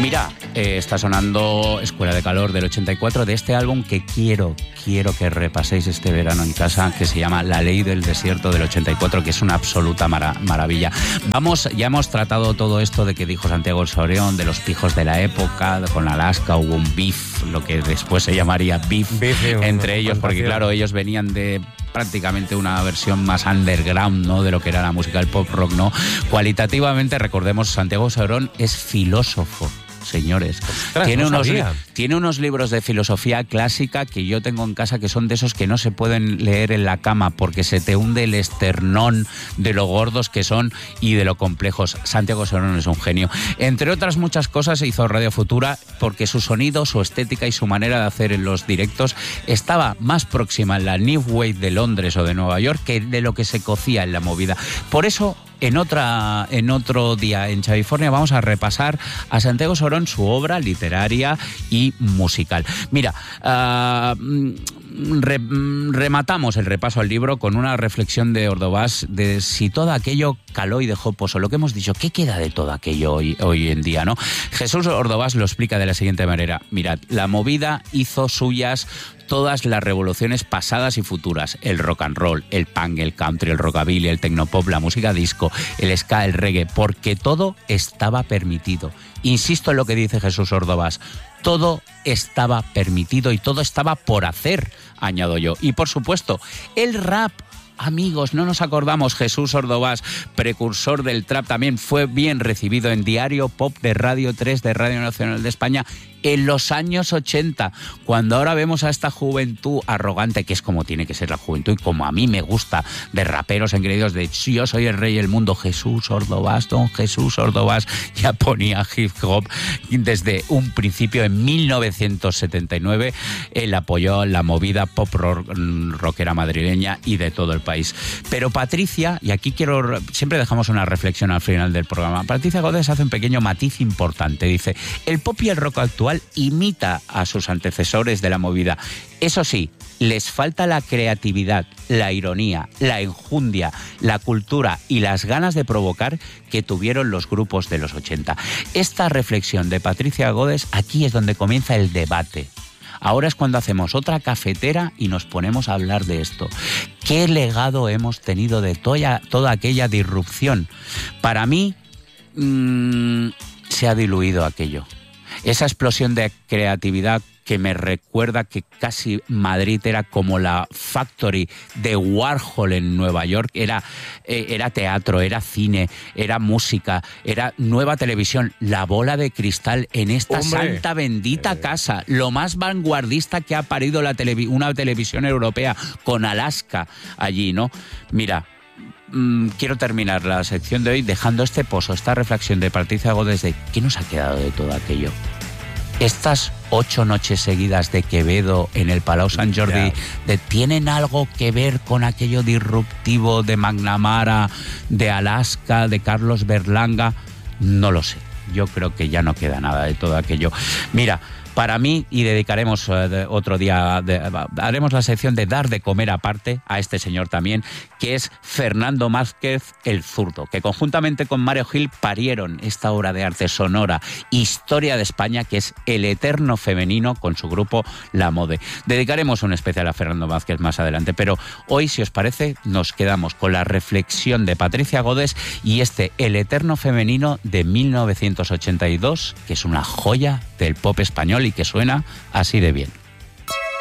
Mira, está sonando Escuela de Calor del 84, de este álbum que quiero que repaséis este verano en casa, que se llama La Ley del Desierto del 84, que es una absoluta maravilla. Ya hemos tratado todo esto de que dijo Santiago Soreón, de los pijos de la época, con Alaska hubo un beef, lo que después se llamaría beef entre ellos, porque claro, ellos venían de prácticamente una versión más underground, ¿no?, de lo que era la música del pop rock, ¿no? Cualitativamente, recordemos, Santiago Soreón es filósofo. Señores, ostras, tiene unos libros de filosofía clásica que yo tengo en casa, que son de esos que no se pueden leer en la cama porque se te hunde el esternón de lo gordos que son y de lo complejos. Santiago Soreón es un genio. Entre otras muchas cosas hizo Radio Futura porque su sonido, su estética y su manera de hacer en los directos estaba más próxima en la New Wave de Londres o de Nueva York que de lo que se cocía en la movida. Por eso, en otro día en Chavifornia vamos a repasar a Santiago Soreón, su obra literaria y musical. Mira, rematamos el repaso al libro con una reflexión de Ordovás de si todo aquello caló y dejó pozo. Lo que hemos dicho, ¿qué queda de todo aquello hoy en día, no? Jesús Ordovás lo explica de la siguiente manera. Mirad, la movida hizo suyas todas las revoluciones pasadas y futuras: el rock and roll, el punk, el country, el rockabilly, el tecnopop, la música disco, el ska, el reggae, porque todo estaba permitido. Insisto en lo que dice Jesús Ordovás, todo estaba permitido y todo estaba por hacer, añado yo. Y por supuesto, el rap. Amigos, no nos acordamos, Jesús Ordovás, precursor del trap, también fue bien recibido en Diario Pop de Radio 3 de Radio Nacional de España en los años 80, cuando ahora vemos a esta juventud arrogante, que es como tiene que ser la juventud y como a mí me gusta, de raperos engreídos de yo soy el rey del mundo. Jesús Ordovás, don Jesús Ordovás ya ponía hip hop desde un principio. En 1979 él apoyó la movida pop rockera madrileña y de todo el país. Pero Patricia, y aquí siempre dejamos una reflexión al final del programa, Patricia Godés hace un pequeño matiz importante. Dice, el pop y el rock actual imita a sus antecesores de la movida. Eso sí, les falta la creatividad, la ironía, la enjundia, la cultura y las ganas de provocar que tuvieron los grupos de los 80. Esta reflexión de Patricia Godés, aquí es donde comienza el debate. Ahora es cuando hacemos otra cafetera y nos ponemos a hablar de esto. ¿Qué legado hemos tenido de toda aquella disrupción? Para mí, se ha diluido aquello. Esa explosión de creatividad que me recuerda que casi Madrid era como la factory de Warhol en Nueva York. Era teatro, era cine, era música, era nueva televisión. La bola de cristal en esta santa bendita casa. Lo más vanguardista que ha parido una televisión europea, con Alaska allí, ¿no? Mira, quiero terminar la sección de hoy dejando este pozo, esta reflexión de Patricia Godés de ¿qué nos ha quedado de todo aquello? Estas 8 noches seguidas de Quevedo en el Palau Sant Jordi, ¿tienen algo que ver con aquello disruptivo de McNamara, de Alaska, de Carlos Berlanga? No lo sé. Yo creo que ya no queda nada de todo aquello. Mira, para mí, y dedicaremos otro día, haremos la sección de dar de comer aparte a este señor también, que es Fernando Mázquez el Zurdo, que conjuntamente con Mario Gil parieron esta obra de arte sonora, Historia de España, que es el eterno femenino con su grupo La Mode. Dedicaremos un especial a Fernando Mázquez más adelante, pero hoy, si os parece, nos quedamos con la reflexión de Patricia Godés y El eterno femenino de 1982, que es una joya del pop español y que suena así de bien.